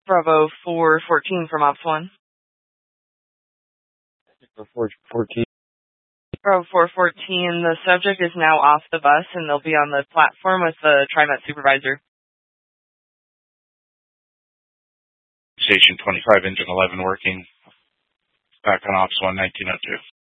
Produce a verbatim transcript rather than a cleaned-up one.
Bravo four fourteen from Ops one. four fourteen. Bravo four fourteen, the subject is now off the bus and they'll be on the platform with the TriMet supervisor. Station twenty-five, engine eleven working. Back on Ops one, nineteen oh two.